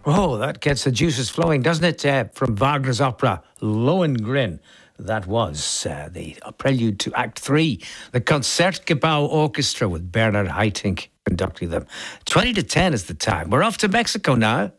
Oh, that gets the juices flowing, doesn't it? From Wagner's opera Lohengrin. That was the prelude to Act 3, the Concertgebouw Orchestra with Bernard Haitink conducting them. 20 to 10 is the time. We're off to Mexico now.